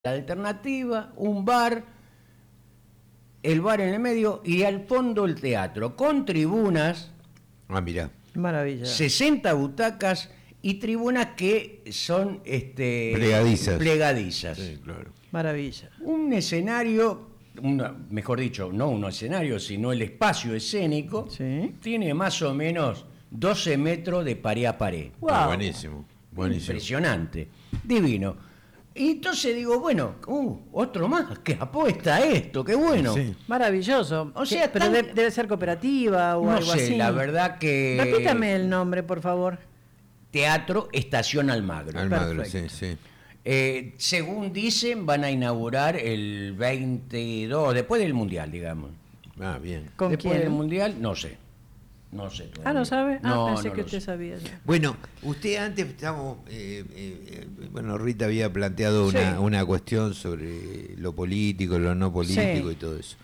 la alternativa, un bar, el bar en el medio y al fondo el teatro, con tribunas. Ah, mirá. Maravilla. 60 butacas y tribunas que son plegadizas. Sí, claro. Maravilla. Un escenario, mejor dicho, no un escenario, sino el espacio escénico, Sí. tiene más o menos 12 metros de pared a pared. Wow. Ah, buenísimo. Buenísimo. Impresionante, divino. Y entonces digo, bueno, otro más que apuesta a esto, qué bueno. Sí. Maravilloso. O sea, pero debe ser cooperativa o No algo sé, así. la verdad que... Repítame el nombre, por favor. Teatro Estación Almagro. Almagro, sí, Perfecto. sí. Según dicen, van a inaugurar el 22, después del Mundial, digamos. Ah, bien. ¿Con Después quién? del Mundial, no sé. No sé todavía. Ah, ¿no sabe? No, Pensé no que lo usted sé. sabía ya. Bueno, usted antes estamos, bueno, Rita había planteado Sí. una cuestión sobre lo político, lo no político Sí. y todo eso.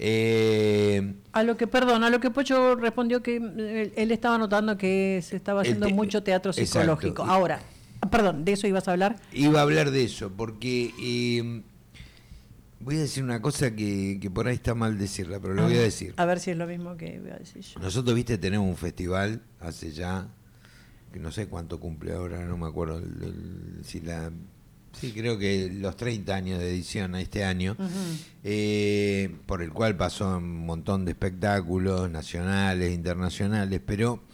A lo que Pocho respondió que él estaba notando que se estaba haciendo mucho teatro exacto. psicológico. Ahora, perdón, ¿de eso ibas a hablar? Iba a hablar de eso, porque voy a decir una cosa que por ahí está mal decirla, pero lo voy a decir. A ver si es lo mismo que iba a decir yo. Nosotros, viste, tenemos un festival hace ya, que no sé cuánto cumple ahora, no me acuerdo, sí, creo que los 30 años de edición este año, por el cual pasó un montón de espectáculos nacionales, internacionales, pero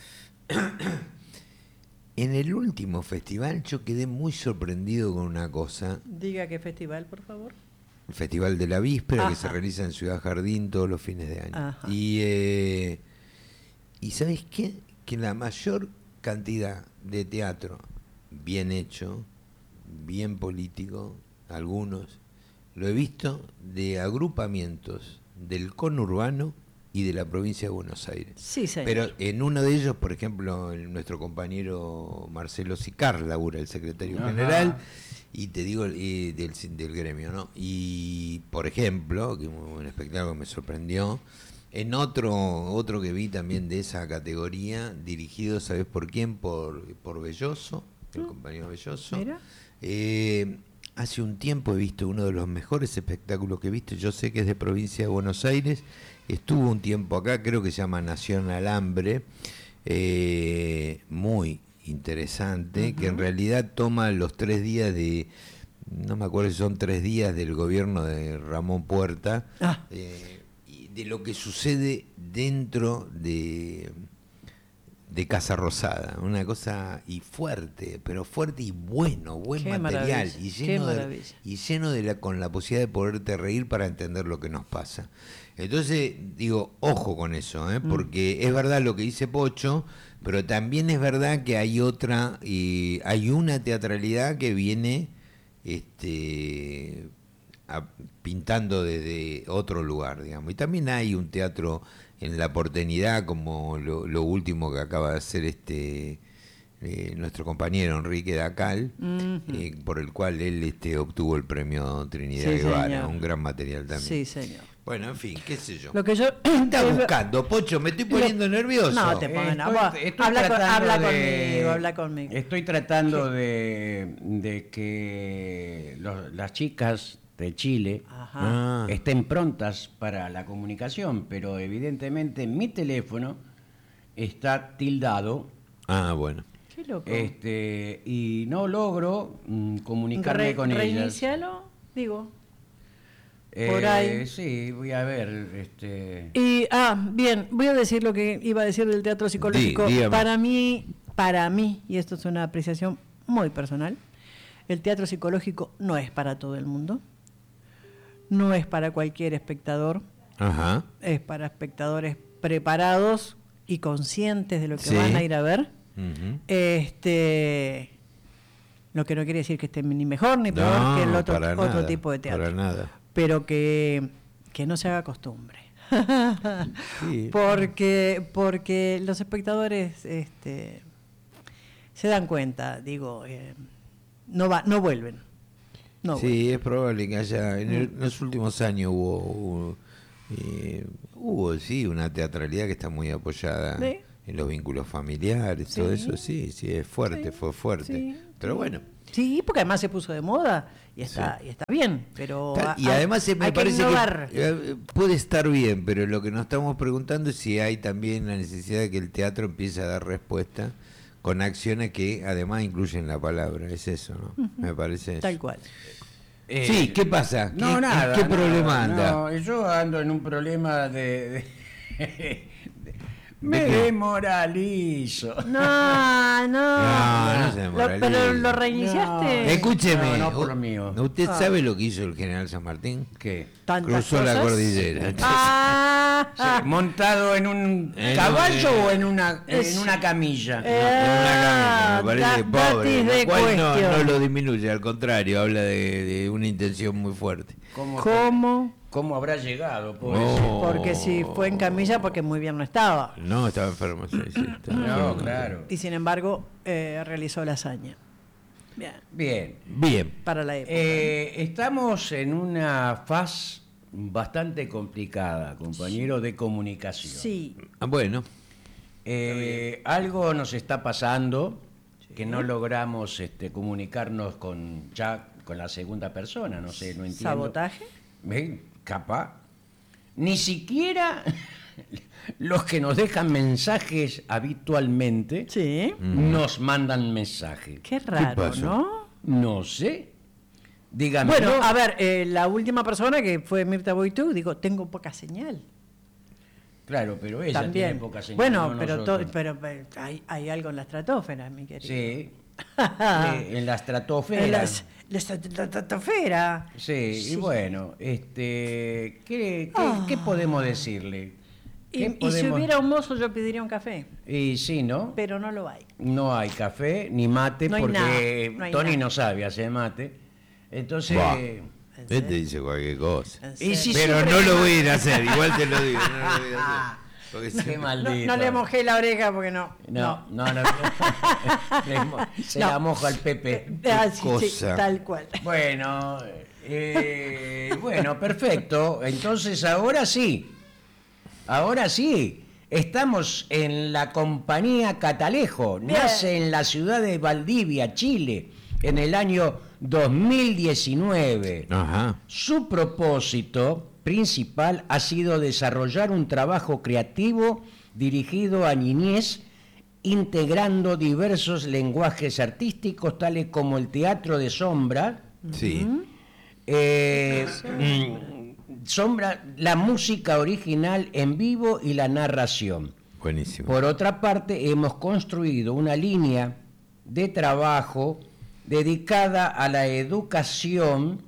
en el último festival yo quedé muy sorprendido con una cosa. Diga qué festival, por favor. El Festival de la Víspera, Ajá. que se realiza en Ciudad Jardín todos los fines de año. Ajá. Y ¿sabes qué? Que la mayor cantidad de teatro bien hecho, bien político, algunos, lo he visto de agrupamientos del conurbano y de la provincia de Buenos Aires. Sí, señor. Pero en uno de ellos, por ejemplo, nuestro compañero Marcelo Sicar labura, el secretario Ajá. general, y te digo, del gremio, ¿no? Y, por ejemplo, que un espectáculo que me sorprendió, en otro que vi también de esa categoría, dirigido, ¿sabes por quién? Por Belloso, el compañero Belloso. Mira. Hace un tiempo he visto uno de los mejores espectáculos que he visto, yo sé que es de provincia de Buenos Aires, estuvo un tiempo acá, creo que se llama Nación Alambre, muy interesante, que en realidad toma los 3 días no me acuerdo si son 3 días del gobierno de Ramón Puerta, y de lo que sucede dentro de Casa Rosada, una cosa y fuerte, pero fuerte y buen Qué material, maravilla, y lleno con la posibilidad de poderte reír para entender lo que nos pasa. Entonces digo, ojo con eso, porque es verdad lo que dice Pocho, pero también es verdad que hay hay una teatralidad que viene pintando desde otro lugar, digamos, y también hay un teatro en la porteñidad, como lo último que acaba de hacer nuestro compañero Enrique Dacal, por el cual él obtuvo el premio Trinidad Sí, Guevara, señor. un gran material también. Sí, señor. Bueno, en fin, qué sé yo. Lo que yo ¿Qué estás buscando, Pocho? Me estoy poniendo nervioso. No te pongas habla conmigo. Estoy tratando de que las chicas de Chile Ajá. estén prontas para la comunicación, pero evidentemente mi teléfono está tildado Ah, bueno. Qué loco. y no logro comunicarme con ellas. Reinicialo, digo. Por ahí. Sí, voy a ver. Y, bien, voy a decir lo que iba a decir del teatro psicológico. Dígame. Para mí, y esto es una apreciación muy personal, el teatro psicológico no es para todo el mundo, no es para cualquier espectador, Ajá. es para espectadores preparados y conscientes de lo que Sí. van a ir a ver. Ujú. Lo que no quiere decir que esté ni mejor ni peor No, que el otro para nada, tipo de teatro. para nada. Pero que no se haga costumbre. Sí. Porque los espectadores se dan cuenta, digo, no vuelven. No Sí, vuelven. es probable que haya, en los últimos años hubo sí, una teatralidad que está muy apoyada ¿Sí? en los vínculos familiares, todo Sí. eso, sí, es fuerte, Sí, fue fuerte. sí, Pero sí. bueno, Sí, porque además se puso de moda y está bien, pero Y además me hay que parece innovar. que puede estar bien, pero lo que nos estamos preguntando es si hay también la necesidad de que el teatro empiece a dar respuesta con acciones que además incluyen la palabra. Es eso, ¿no? Me parece eso. Tal cual. Sí, ¿qué pasa? No, nada. ¿Qué problema anda? No, yo ando en un problema me qué? demoralizo. No se demoralice. Pero lo reiniciaste. No. Escúcheme, No, por lo mío. ¿usted sabe lo que hizo el general San Martín? ¿Qué? ¿Tantas Cruzó la cosas? cordillera. ¿Montado en un En caballo un- o en una camilla? En una camioneta, me parece pobre, that is the lo cual no question. lo disminuye, al contrario, habla de una intención muy fuerte. ¿Cómo? habrá llegado? Pobre? Oh. Porque si fue en camilla, porque muy bien no estaba. No, estaba enfermo, sí, estaba No, enfermo. claro. Y sin embargo, realizó la hazaña. Bien, Bien. Bien, para la época. Estamos en una fase bastante complicada, compañero, de comunicación. Sí, bueno, Algo nos está pasando que no logramos comunicarnos con la segunda persona, no sé, no entiendo. ¿sabotaje? Capaz. Ni siquiera los que nos dejan mensajes habitualmente Sí. nos mandan mensajes. Qué raro, pasó? ¿no? No sé. Dígame. Bueno, a ver, la última persona que fue Mirta Boitú, digo, tengo poca señal. Claro, pero ella También. tiene poca señal. Bueno, no pero, nosotros. pero hay algo en la estratosfera, mi querido. Sí. En la estratosfera. En la estratosfera. Sí, y bueno, ¿qué podemos decirle? Y ¿Qué si podemos- hubiera un mozo, yo pediría un café, Y sí, ¿no? pero no lo hay. No hay café ni mate No hay porque nada, no hay Tony nada. no sabe hacer mate. Entonces, Buah. ¿En este serio? dice cualquier cosa. ¿En Y serio? si Pero siempre- no lo voy a ir a hacer, igual te lo digo, no lo voy a hacer. Porque Qué si- maldito. No le mojé la oreja porque no. No. Se No. la moja al Pepe. Sí, cosa. tal cual. Bueno, bueno, perfecto. Entonces ahora sí. Estamos en la compañía Catalejo. Bien. Nace en la ciudad de Valdivia, Chile, en el año 2019. Ajá. Su propósito principal ha sido desarrollar un trabajo creativo dirigido a niñez, integrando diversos lenguajes artísticos tales como el teatro de sombra, Sí. sombra, la música original en vivo y la narración. Buenísimo. Por otra parte, hemos construido una línea de trabajo dedicada a la educación,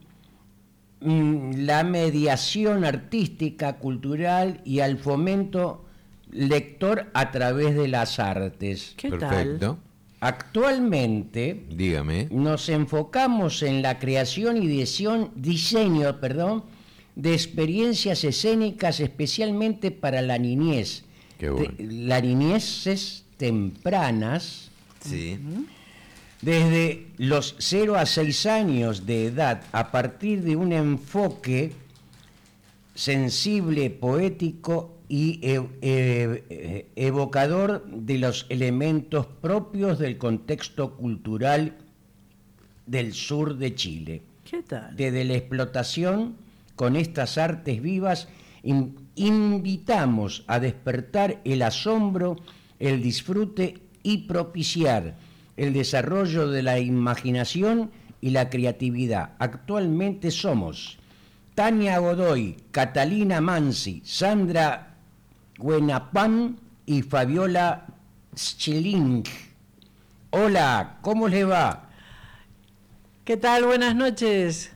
la mediación artística, cultural y al fomento lector a través de las artes. ¿Qué Perfecto. Actualmente Dígame. nos enfocamos en la creación y diseño de experiencias escénicas especialmente para la niñez. Qué bueno. Las niñeces tempranas, Sí. desde los 0 a 6 años de edad, a partir de un enfoque sensible, poético y evocador de los elementos propios del contexto cultural del sur de Chile. ¿Qué tal? Desde la explotación con estas artes vivas, invitamos a despertar el asombro, el disfrute y propiciar el desarrollo de la imaginación y la creatividad. Actualmente somos Tania Godoy, Catalina Mansi, Sandra Guenapán y Fabiola Schilling. Hola, ¿cómo le va? ¿Qué tal? Buenas noches.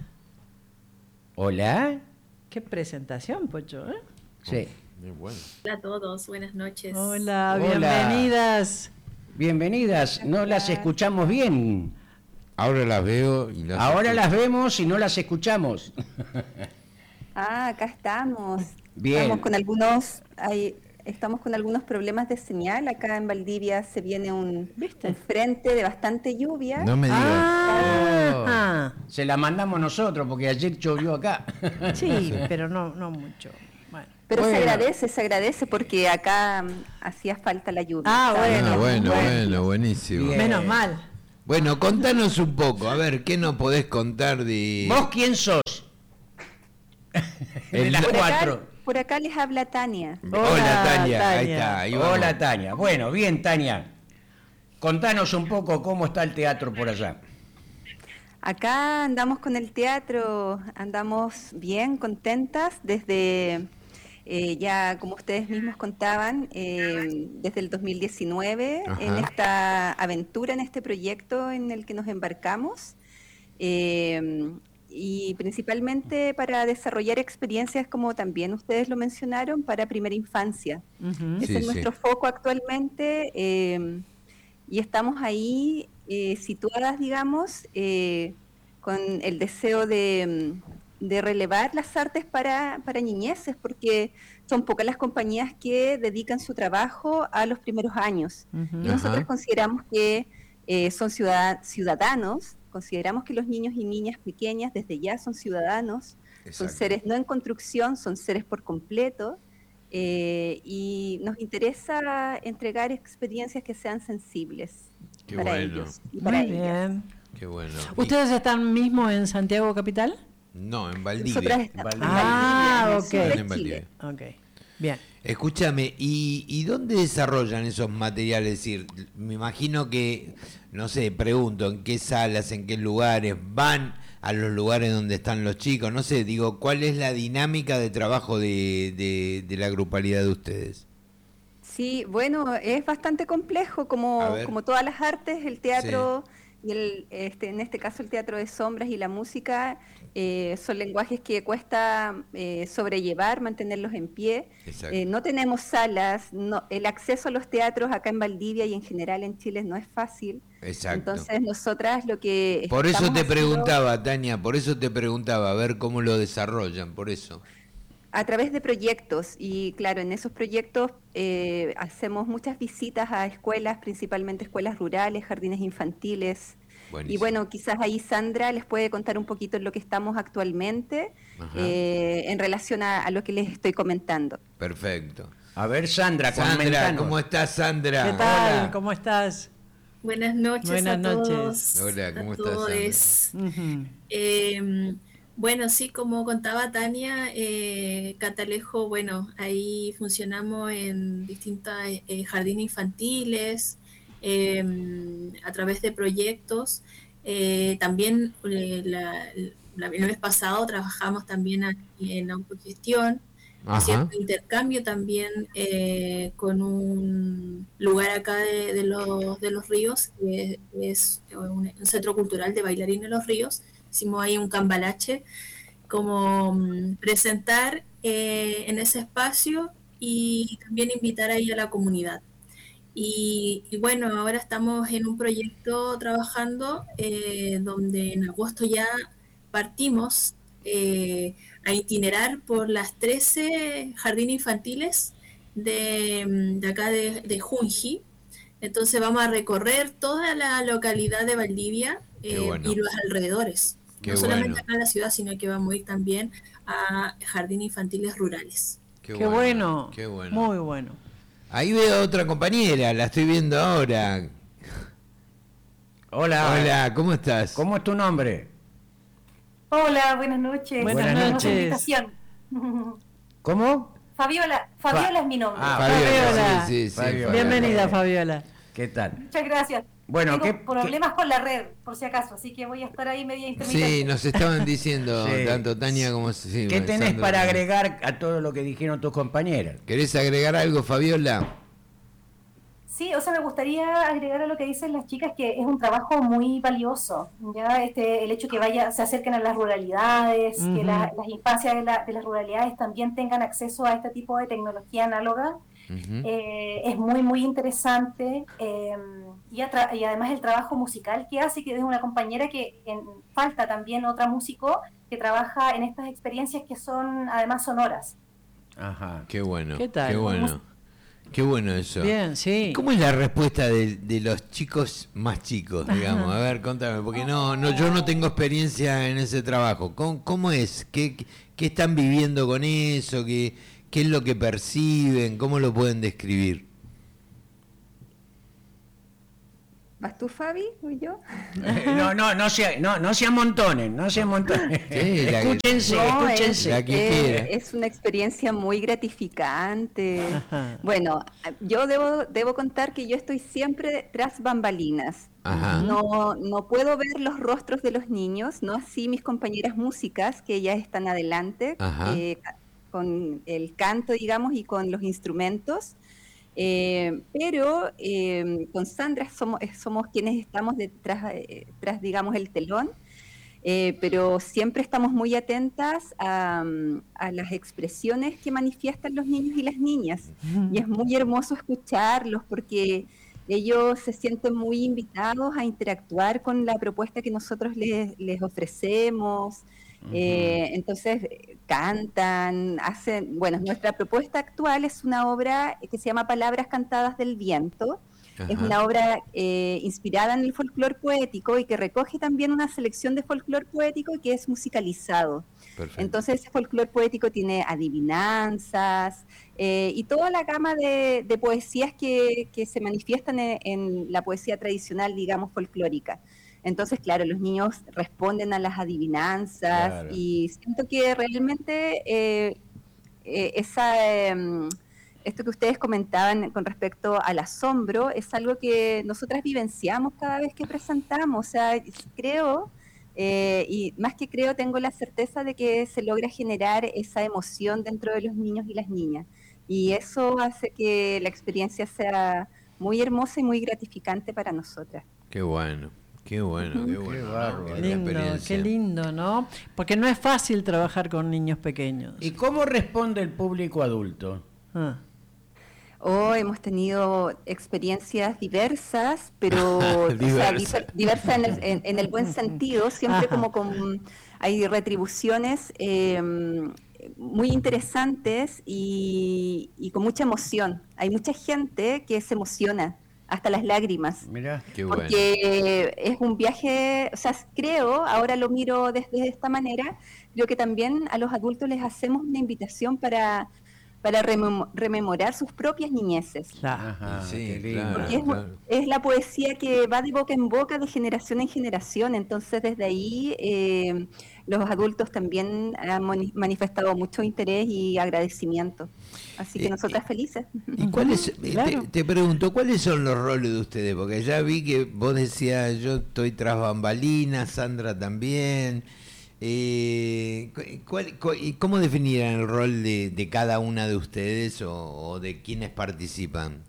Hola. Qué presentación, Pocho, ¿eh? Sí. Muy bueno. Hola a todos, buenas noches. Hola, Hola. bienvenidas. Bienvenidas, no las escuchamos bien. Ahora las veo y las Ahora escucho. las vemos y no las escuchamos. Acá estamos. Bien. Estamos con algunos problemas de señal. Acá en Valdivia se viene un ¿Viste? frente de bastante lluvia. No me digas. Ah, Se la mandamos nosotros porque ayer llovió acá. sí, pero no mucho. Bueno. Pero Bueno. se agradece porque acá hacía falta la lluvia. Ah, Estaba- bueno. Bueno, buenísimo. Bien. Menos mal. Bueno, contanos un poco, a ver, ¿qué nos podés contar de...? ¿Vos quién sos? De las Por acá, cuatro. por acá les habla Tania. Hola, Tania, ahí Tania. está. Ahí vamos. Hola, Tania. Bueno, bien, Tania. Contanos un poco cómo está el teatro por allá. Acá andamos con el teatro, andamos bien, contentas, desde ya, como ustedes mismos contaban, desde el 2019, en Ajá. esta aventura, en este proyecto en el que nos embarcamos, y principalmente para desarrollar experiencias, como también ustedes lo mencionaron, para primera infancia. Ujú. Ese Sí, es nuestro foco actualmente, y estamos ahí situadas, digamos, con el deseo de relevar las artes para niñeces, porque son pocas las compañías que dedican su trabajo a los primeros años. Ujú. Y nosotros Ajá. consideramos que son ciudadanos, consideramos que los niños y niñas pequeñas desde ya son ciudadanos, son Exacto. seres no en construcción, son seres por completo, y nos interesa entregar experiencias que sean sensibles Qué para bueno. ellos y para Muy ellas. bien. Qué bueno. ¿Ustedes están mismo en Santiago Capital? No, en Valdivia. Nosotras estamos en Valdivia. Ah, Valdivia, en el ok. sur de En Chile. Valdivia. Ok, bien. Escúchame, ¿y dónde desarrollan esos materiales? Es decir, me imagino que, no sé, pregunto, ¿en qué salas, en qué lugares van a los lugares donde están los chicos? No sé, digo, ¿cuál es la dinámica de trabajo de la grupalidad de ustedes? Sí, bueno, es bastante complejo, A como, ver. como todas las artes, el teatro y en este caso el teatro de sombras y la música son lenguajes que cuesta sobrellevar, mantenerlos en pie. Exacto. No tenemos salas, el acceso a los teatros acá en Valdivia y en general en Chile no es fácil. Exacto. Entonces nosotras lo que Por eso estamos te haciendo preguntaba, Tania, por eso te preguntaba, a ver cómo lo desarrollan, por eso. a través de proyectos, y claro, en esos proyectos hacemos muchas visitas a escuelas, principalmente escuelas rurales, jardines infantiles. Y Buenísimo. bueno, quizás ahí Sandra les puede contar un poquito en lo que estamos actualmente, Ajá. en relación a lo que les estoy comentando. Perfecto. A ver, Sandra, Sandra, comentanos. ¿cómo estás, Sandra? ¿Qué tal? Hola. ¿Cómo estás? Buenas noches Buenas a noches. todos. Hola, ¿cómo a estás, Sandra? todes. Ujú. Bueno, sí, como contaba Tania, Catalejo, bueno, ahí funcionamos en distintos jardines infantiles, a través de proyectos. También el mes pasado trabajamos también aquí en autogestión, ¿no es cierto? Ajá. Intercambio también con un lugar acá de los Ríos, que es un centro cultural de bailarines de los Ríos. Hicimos ahí un cambalache, como presentar en ese espacio y también invitar ahí a la comunidad. Y bueno, ahora estamos en un proyecto trabajando donde en agosto ya partimos a itinerar por las 13 jardines infantiles de acá de Junji. Entonces vamos a recorrer toda la localidad de Valdivia Qué bueno. y los alrededores. Qué No solamente bueno. acá en la ciudad, sino que vamos a ir también a jardines infantiles rurales. Qué bueno. Qué bueno. Muy bueno. Ahí veo a otra compañera, la estoy viendo ahora. Hola. Hola, ¿cómo estás? ¿Cómo es tu nombre? Hola, buenas noches. Buenas Buenas Gracias por la noches. invitación. ¿Cómo? Fabiola es mi nombre. Ah, Fabiola. Sí, Fabiola. Bienvenida, Fabiola. ¿Qué tal? Muchas gracias. Bueno, Tengo problemas con la red, por si acaso, así que voy a estar ahí media intermitente. Sí, nos estaban diciendo Sí. tanto Tania como... Sí, ¿Qué tenés Sandra para también. agregar a todo lo que dijeron tus compañeras? ¿Querés agregar algo, Fabiola? Sí, o sea, me gustaría agregar a lo que dicen las chicas que es un trabajo muy valioso, ya el hecho que se acerquen a las ruralidades, que Ujú. las infancias de las ruralidades también tengan acceso a este tipo de tecnología análoga. Ujú. Es muy, muy interesante, y además el trabajo musical que hace, que es una compañera falta también otra músico que trabaja en estas experiencias que son además sonoras. Ajá. Qué bueno. ¿Qué tal? Qué bueno. Qué bueno eso. Bien, sí. ¿Cómo es la respuesta de los chicos más chicos, digamos? A ver, contame, porque yo no tengo experiencia en ese trabajo. ¿Cómo es? ¿Qué están viviendo con eso? ¿Qué es lo que perciben? ¿Cómo lo pueden describir? ¿Vas tú, Fabi, o yo? No se amontonen, no se amontonen. Sí, Escúchense, No, escúchense. es una experiencia muy gratificante. Ajá. Bueno, yo debo contar que yo estoy siempre tras bambalinas. Ajá. No puedo ver los rostros de los niños, no así mis compañeras músicas, que ya están adelante, Ajá. con el canto, digamos, y con los instrumentos. Pero con Sandra somos quienes estamos detrás, tras, digamos, el telón, pero siempre estamos muy atentas a las expresiones que manifiestan los niños y las niñas. Y es muy hermoso escucharlos porque ellos se sienten muy invitados a interactuar con la propuesta que nosotros les ofrecemos. Entonces cantan, hacen, bueno, nuestra propuesta actual es una obra que se llama Palabras Cantadas del Viento. Es Ajá. una obra inspirada en el folclore poético y que recoge también una selección de folclore poético que es musicalizado. Perfecto. Entonces ese folclore poético tiene adivinanzas y toda la gama de poesías que se manifiestan en la poesía tradicional, digamos, folclórica. Entonces, claro, los niños responden a las adivinanzas. Claro. Y siento que realmente esto que ustedes comentaban con respecto al asombro es algo que nosotras vivenciamos cada vez que presentamos. O sea, creo, y más que creo, tengo la certeza de que se logra generar esa emoción dentro de los niños y las niñas. Y eso hace que la experiencia sea muy hermosa y muy gratificante para nosotras. Qué bueno. Qué bueno, qué Qué bueno. ¿no? bárbaro. Qué Lindo, experiencia. qué lindo, ¿no? Porque no es fácil trabajar con niños pequeños. ¿Y cómo responde el público adulto? Ah. Hemos tenido experiencias diversas, pero o sea, Diversas. diversas en el buen sentido, siempre Ajá. como hay retribuciones muy interesantes y con mucha emoción. Hay mucha gente que se emociona hasta las lágrimas. Mirá. Qué bueno. Porque es un viaje, o sea, creo, ahora lo miro desde esta manera, creo que también a los adultos les hacemos una invitación para rememorar sus propias niñeces. Claro. Ajá, Sí, qué lindo. claro. Porque es la poesía que va de boca en boca, de generación en generación. Entonces, desde ahí, los adultos también han manifestado mucho interés y agradecimiento. Así que nosotras felices. ¿Y cuáles, claro. te pregunto, ¿cuáles son los roles de ustedes? Porque ya vi que vos decías, yo estoy tras bambalinas, Sandra también. ¿Y cómo definirían el rol de cada una de ustedes o de quienes participan?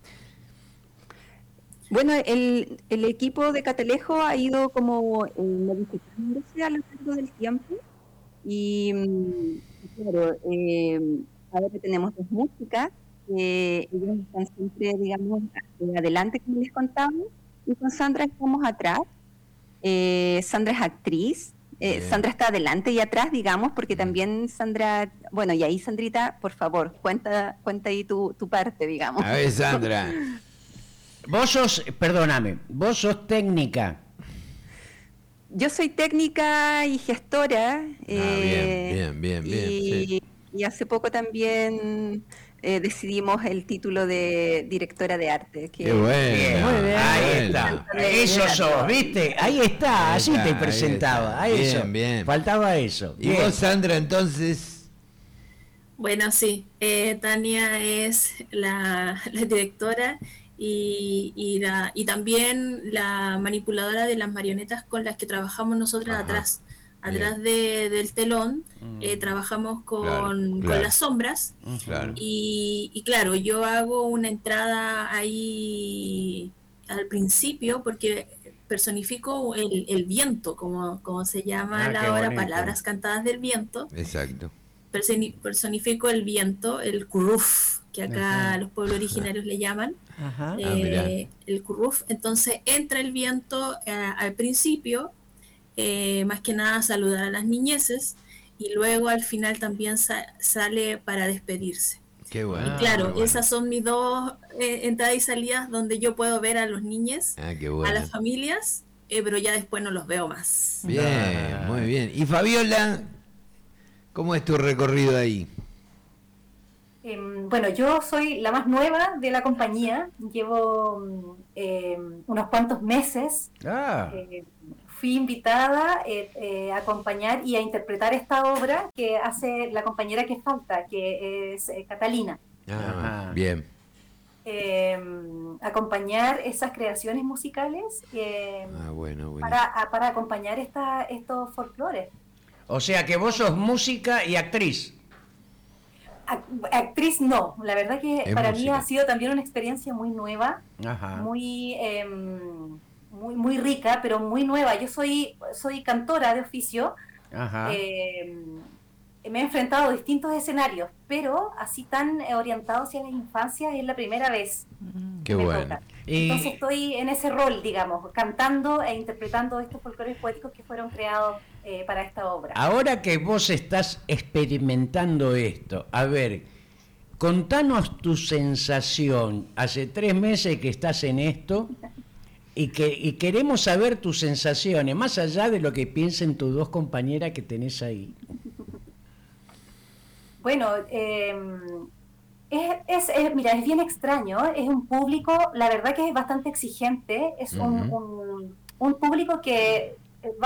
Bueno, el equipo de Catalejo ha ido como modificándose a lo largo del tiempo y claro, ahora tenemos dos músicas, ellos están siempre, digamos, adelante, como les contaba, y con Sandra estamos atrás. Sandra es actriz, Sandra está adelante y atrás, digamos, porque también Sandra, bueno, y ahí Sandrita, por favor, cuenta ahí tu parte, digamos. A ver, Sandra. Vos sos, perdóname, vos sos técnica. Yo soy técnica y gestora. Bien, sí. Y hace poco también decidimos el título de directora de arte. Que, Qué bueno. Muy bien. Ahí bueno. está. Eso sos, ¿viste? Ahí está, Ahí así está, te ahí presentaba. está. A eso. Bien, bien. Faltaba eso. ¿Y Bien. vos, Sandra, entonces? Bueno, sí, Tania es la directora y también la manipuladora de las marionetas con las que trabajamos nosotras Ajá, atrás del telón. Trabajamos Claro. con las sombras Claro. y claro, yo hago una entrada ahí al principio porque personifico el viento, como se llama Ah, qué la obra, bonito. Palabras Cantadas del Viento. Exacto. Personifico el viento, el curruf, que acá Ajá. los pueblos originarios le llaman, Ajá. mirá. el curruf. Entonces entra el viento al principio, más que nada a saludar a las niñeces, y luego al final también sale para despedirse. Qué bueno. Y claro, qué bueno. esas son mis dos entradas y salidas donde yo puedo ver a los niños, Ah, qué a bueno. las familias, pero ya después no los veo más. Bien, muy bien. ¿Y Fabiola? ¿Cómo es tu recorrido ahí? Bueno, yo soy la más nueva de la compañía, llevo unos cuantos meses. Fui invitada a acompañar y a interpretar esta obra que hace la compañera que falta, que es Catalina. Bien. Acompañar esas creaciones musicales bueno. para acompañar estos folclores. O sea que vos sos música y actriz. Actriz no, la verdad que Es para música. mí ha sido también una experiencia muy nueva, muy rica, pero muy nueva. Yo soy cantora de oficio. Me he enfrentado a distintos escenarios, pero así tan orientados hacia las infancias es la primera vez. Qué bueno. Entonces estoy en ese rol, digamos, cantando e interpretando estos folclores poéticos que fueron creados para esta obra. Ahora que vos estás experimentando esto, a ver, contanos tu sensación. Hace 3 meses que estás en esto y queremos saber tus sensaciones, más allá de lo que piensen tus 2 compañeras que tenés ahí. Bueno, mira, es bien extraño, es un público, la verdad que es bastante exigente, es un público que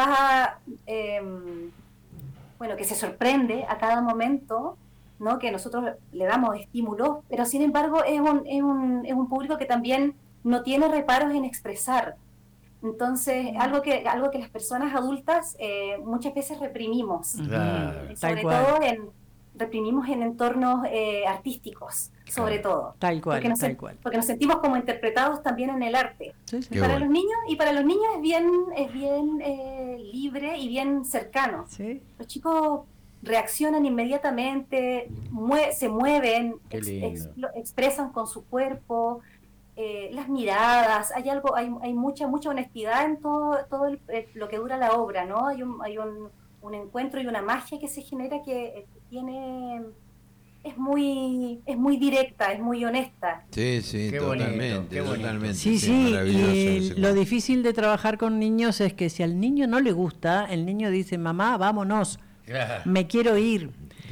que se sorprende a cada momento, ¿no? Que nosotros le damos estímulos, pero sin embargo es un público que también no tiene reparos en expresar. Entonces, algo que las personas adultas muchas veces reprimimos, sobre todo reprimimos en entornos artísticos, sobre todo. Tal cual. Porque nos sentimos como interpretados también en el arte. Sí. Los niños, y para los niños es bien libre y bien cercano. Sí. Los chicos reaccionan inmediatamente, se mueven, expresan con su cuerpo, las miradas, hay mucha honestidad en todo lo que dura la obra, ¿no? Hay un encuentro y una magia que se genera que es muy directa, es muy honesta. Sí, Qué totalmente, bonito. totalmente. Sí, y lo difícil de trabajar con niños es que si al niño no le gusta, el niño dice, mamá, vámonos, me quiero ir.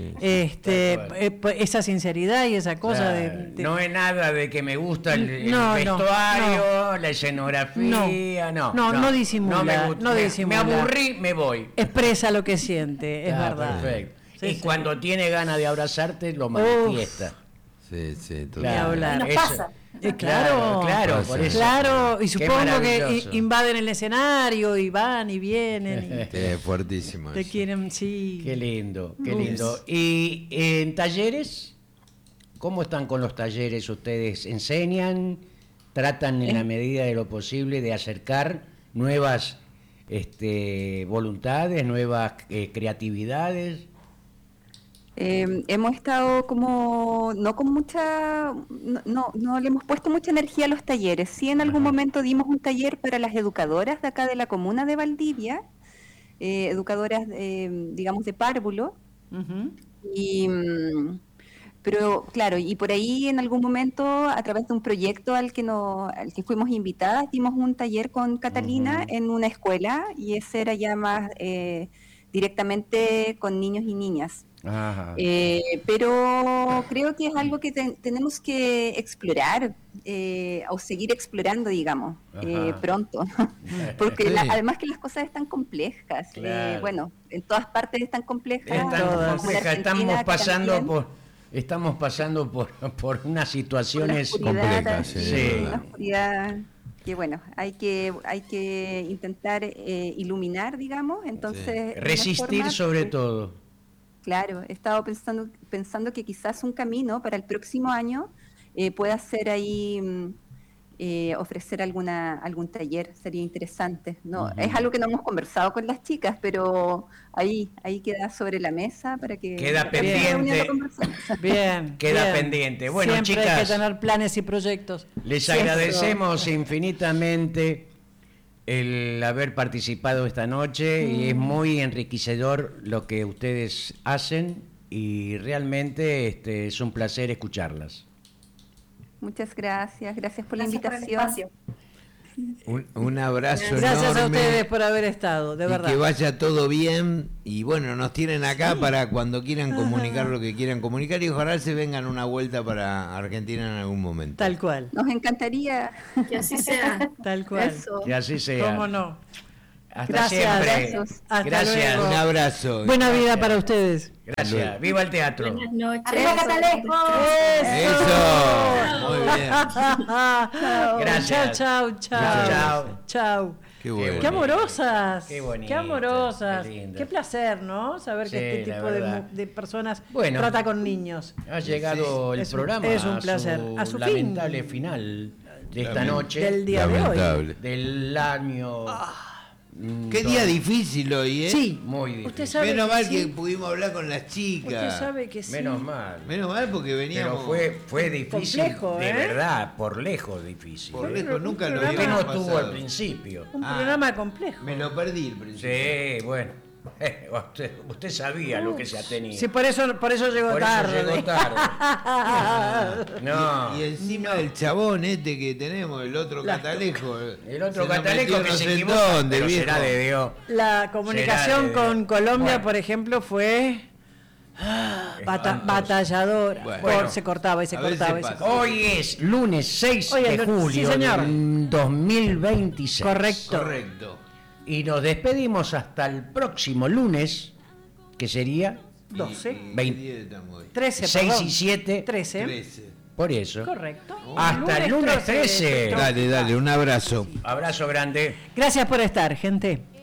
Esa sinceridad y esa cosa de... No es nada de que me gusta el vestuario, la escenografía, no disimula. Me aburrí, me voy. Expresa lo que siente, es verdad. Perfecto. Y cuando tiene ganas de abrazarte, lo manifiesta. Sí, Claro. Y nos pasa. Claro, por eso. Claro, y supongo que invaden el escenario y van y vienen. Es fuertísimo. Te quieren, sí. Qué lindo. ¿Y en talleres? ¿Cómo están con los talleres? ¿Ustedes enseñan? ¿Tratan en la medida de lo posible de acercar nuevas voluntades, nuevas creatividades? Hemos estado no le hemos puesto mucha energía a los talleres. Sí, en algún momento dimos un taller para las educadoras de acá de la comuna de Valdivia, educadoras, digamos, de párvulo. Pero claro, y por ahí en algún momento, a través de un proyecto al que fuimos invitadas, dimos un taller con Catalina en una escuela, y ese era ya más directamente con niños y niñas. Pero creo que es algo que tenemos que explorar o seguir explorando, digamos, pronto, porque además que las cosas están complejas. Bueno, en todas partes están complejas. Estamos pasando por unas situaciones complejas, una oscuridad que bueno, hay que intentar iluminar, digamos, entonces resistir sobre todo. Claro, he estado pensando que quizás un camino para el próximo año pueda ser ahí ofrecer algún taller, sería interesante. No, es algo que no hemos conversado con las chicas, pero ahí queda sobre la mesa para que queda pendiente. Queda pendiente. Bueno, siempre chicas, hay que tener planes y proyectos. Les agradecemos infinitamente el haber participado esta noche y es muy enriquecedor lo que ustedes hacen y realmente es un placer escucharlas. Muchas gracias por la Gracias por el invitación. espacio. Un abrazo Gracias enorme. a ustedes por haber estado, de verdad. Y que vaya todo bien. Y bueno, nos tienen acá para cuando quieran comunicar lo que quieran comunicar. Y ojalá se vengan una vuelta para Argentina en algún momento. Tal cual. Nos encantaría. Que así sea. Tal cual. Eso. Que así sea. ¿Cómo no? Hasta Gracias. siempre. Abrazos. Hasta Gracias. luego. Un abrazo. Buena vida para ustedes. Gracias. Viva el teatro. Buenas noches. ¡Arriba Catalejo! Eso. Muy bien. Gracias. Chao, chao, chao. Chao. Chau. Qué bueno. Qué amorosas. Qué bonito, Qué amorosas. qué lindo. Qué placer, ¿no? Saber que Sí, este la tipo de, verdad. de personas Bueno. trata con niños. Ha llegado el Es un- programa es un placer. a su lamentable fin. final de esta Lament- noche Del día de hoy. Lamentable. del año. Qué día difícil hoy, ¿eh? Sí. Muy difícil. Usted sabe Menos que mal sí. que pudimos hablar con las chicas. Usted sabe que sí. Menos mal. Menos mal porque veníamos. Pero fue difícil, Complejo, de ¿eh? verdad, por lejos difícil. Por ¿eh? lejos, nunca lo programa- Usted no habíamos estuvo pasado. al principio. Un Ah. programa complejo. Me lo perdí el principio. Sí, bueno. Usted sabía lo que se tenía. Sí, por eso llegó Por eso tarde. llegó tarde. No. Y encima el chabón este que tenemos, el otro catalejo. El otro se nos cataleco metió que no se sé en equivoca, dónde, pero viejo. será de Dios. La comunicación Será de- con Colombia, Bueno. por ejemplo, fue Espantoso. batalladora. Bueno. Se cortaba y se A veces cortaba y se pasa. cortaba. Hoy es lunes 6 Hoy es de lunes, julio sí, señor. del 2026. Correcto. Correcto. Y nos despedimos hasta el próximo lunes, que sería 12. ¿Qué 20. día estamos hoy? 13, 6 perdón. y 7. 13. 13. Por eso. Correcto. Hasta el lunes 13. Dale, un abrazo. Abrazo grande. Gracias por estar, gente.